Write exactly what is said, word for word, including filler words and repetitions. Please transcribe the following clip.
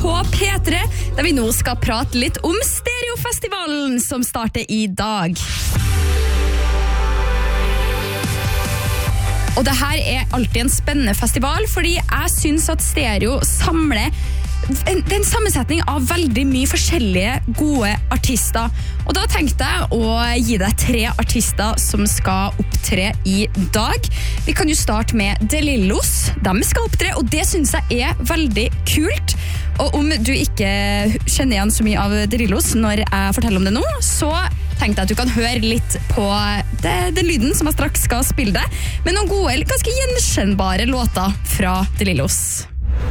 på P tre, der vi nå skal prate litt om Stereofestivalen som starter i dag. Og det her er alltid en spennende festival, fordi jeg synes at Stereo samler en, en sammensetning av veldig mye forskjellige gode artister. Og da tenkte jeg å gi deg tre artister som skal opptre i dag. Vi kan jo starte med De Lillos. De skal opptre, og det synes jeg er veldig kult. Og om du ikke kjenner igjen så mye av De Lillos når jeg forteller om det nå, så tenkte jeg at du kan høre litt på det, den lyden som jeg straks skal spille deg, med noen gode, ganske gjenkjennbare låter fra De Lillos.